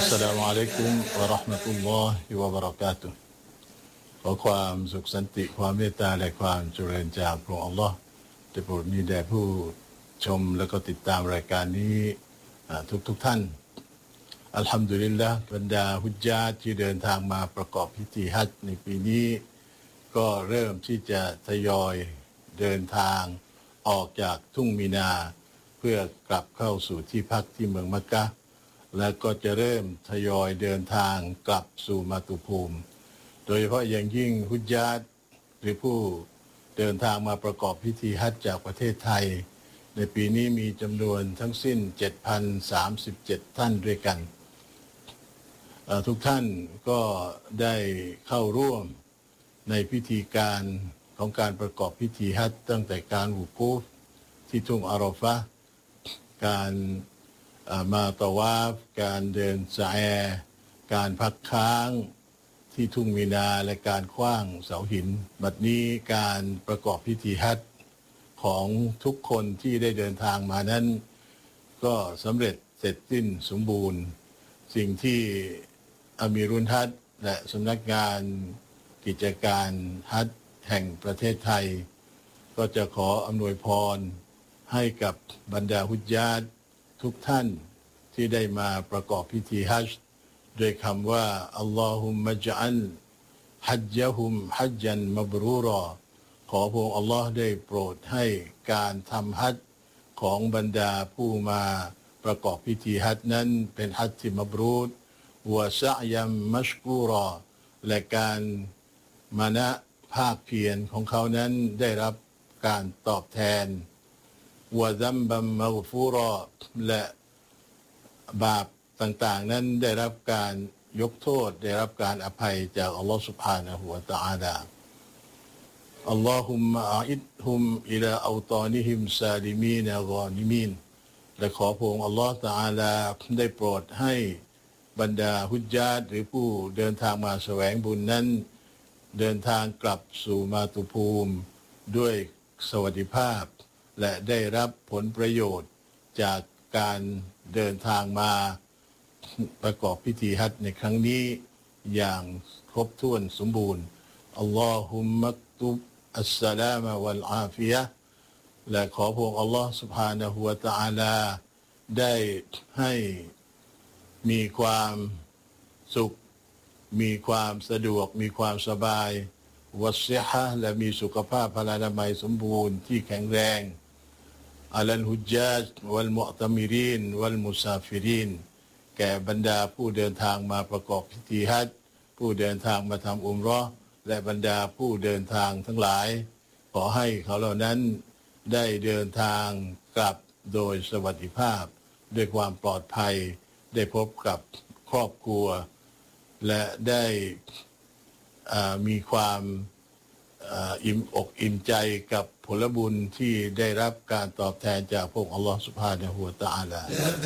สลามุอะลัยกุมวะเราะห์มะตุลลอฮิวะบะเราะกาตุฮ์ขอความสุขสันติความเมตตาและความเจริญจากพระองค์อัลลอฮ์ได้โปรดมีแด่ผู้ชมและก็ติดตามรายการนี้ทุกท่านอัลฮัมดุลิลละห์บรรดาฮุจญาตที่เดินทางมาประกอบพิธีฮัจญ์ในปีนี้ก็เริ่มที่จะทยอยเดินทางออกจากทุ่งมีนาเพื่อกลับเข้าสู่ที่พักที่เมืองมักกะฮ์และก็จะเริ่มทยอยเดินทางกลับสู่มาตุภูมิโดยเฉพาะอย่างยิ่งฮุจญาตหรือผู้เดินทางมาประกอบพิธีฮัจญ์จากประเทศไทยในปีนี้มีจำนวนทั้งสิ้น 7,037 ท่านด้วยกันทุกท่านก็ได้เข้าร่วมในพิธีการของการประกอบพิธีฮัจญ์ตั้งแต่การวุกูฟที่ทุ่งอาราฟะห์การมาตะวาฟการเดินซะอ์การพักค้างที่ทุ่งมีนาและการขว้างเสาหินบัดนี้การประกอบพิธีฮัจญ์ของทุกคนที่ได้เดินทางมานั้นก็สำเร็จเสร็จสิ้นสมบูรณ์สิ่งที่อามีรุลฮัจญ์และสำนักงานกิจการฮัจญ์แห่งประเทศไทยก็จะขออำนวยพรให้กับบรรดาฮุจญาตทุกท่านที่ได้มาประกอบพิธีฮัจญ์ด้วยคำว่าอัลลอฮุมมะญะอัลฮัจญะฮุมฮัจญันมับรูรอขอพระองค์อัลลอฮ์ได้โปรดให้การทำฮัจญ์ของบรรดาผู้มาประกอบพิธีฮัจญ์นั้นเป็นฮัจญ์ที่มับรูรวะซะยัมมัชกูรอและการมานะภาคเพียรของเขานั้นได้รับการตอบแทนวะซัมบัมมัฆฟูรอและบาปต่างๆนั้นได้รับการยกโทษได้รับการอภัยจากอัลลอฮฺ سبحانه และ تعالى อัลลอฮุมมะอาอิดฮุมอิลาอัวตานิฮิมซาลิมีนกอนิมีนและขอพระองค์อัลลอฮฺ تعالى ได้โปรดให้บรรดาฮุจญาตหรือผู้เดินทางมาแสวงบุญนั้นเดินทางกลับสู่มาตุภูมิด้วยสวัสดิภาพและได้รับผลประโยชน์จากการเดินทางมาประกอบพิธีฮัจญ์ในครั้งนี้อย่างครบถ้วนสมบูรณ์อัลลอฮุมมักตุบอัสสลามะวัลอาฟิยะห์และขอพระองค์อัลลอฮฺ سبحانه และ تعالى ได้ให้มีความสุขมีความสะดวกมีความสบายวัสซิฮะห์และมีสุขภาพพลานามัยสมบูรณ์ที่แข็งแรงอัลฮุจญาจวัลมุอ์ตะมิรีนวัลมุซาฟิรินแก่บรรดาผู้เดินทางมาประกอบพิธีฮัจญ์ผู้เดินทางมาทำอุมเราะห์และบรรดาผู้เดินทางทั้งหลายขอให้เขาเหล่านั้นได้เดินทางกลับโดยสวัสดิภาพด้วยความปลอดภัยได้พบกับครอบครัวและได้มีความอิ่มอกอิ่มใจกับผลบุญที่ได้รับการตอบแทนจากพระองค์อัลลอฮฺ سبحانه และ تعالى